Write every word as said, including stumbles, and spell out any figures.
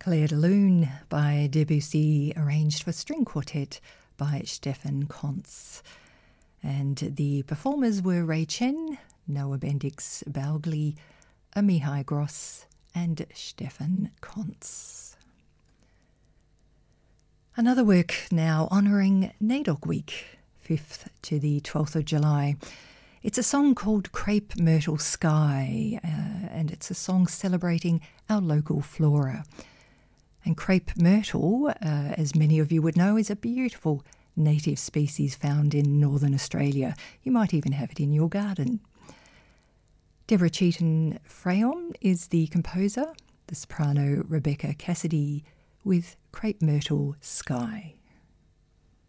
Clair de Lune by Debussy, arranged for string quartet by Stefan Kontz. And the performers were Ray Chen, Noah Bendix Baugli, Amihai Gross and Stefan Kontz. Another work now honouring NAIDOC Week, fifth to the twelfth of July. It's a song called Crepe Myrtle Sky, uh, and it's a song celebrating our local flora. And crepe myrtle, uh, as many of you would know, is a beautiful native species found in northern Australia. You might even have it in your garden. Deborah Cheaton Freyom is the composer, the soprano Rebecca Cassidy with Crepe Myrtle Sky.